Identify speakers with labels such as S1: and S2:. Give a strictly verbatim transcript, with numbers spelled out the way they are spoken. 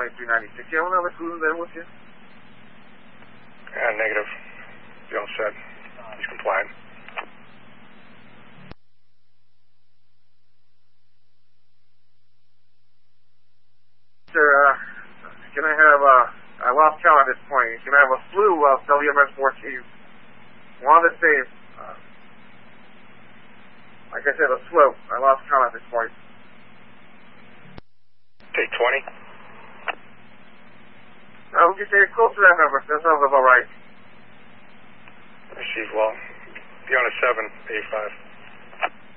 S1: twenty-three ninety-six. You have another cruiser there with you?
S2: Uh, negative. You're all set. He's compliant.
S1: Sir, uh, can I have, uh, I lost count at this point. Can I have a slew of W M S fourteens? One of the same. Uh, like I said, a slew. I lost count at this point.
S2: Take twenty.
S1: Uh, we can say close to that number. That sounds about right.
S2: Receive well. Be on a seven, eighty-five.